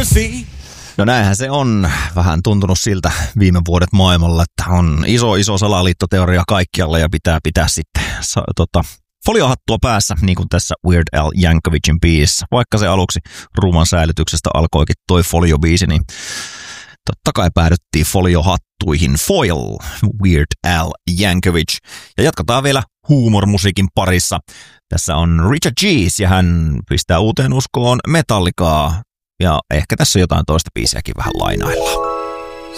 No näinhän se on vähän tuntunut siltä viime vuodet maailmalla, että on iso salaliittoteoria kaikkialla ja pitää sitten foliohattua päässä, niin kuin tässä Weird Al Yankovicin biisissä. Vaikka se aluksi ruuman säilytyksestä alkoikin toi foliobiisi, niin totta kai päädyttiin foliohattuihin. Foil, Weird Al Yankovic. Ja jatketaan vielä huumormusiikin parissa. Tässä on Richard Cheese ja hän pistää uuteen uskoon Metallicaa. Ja ehkä tässä jotain toista biisiäkin vähän lainaillaan.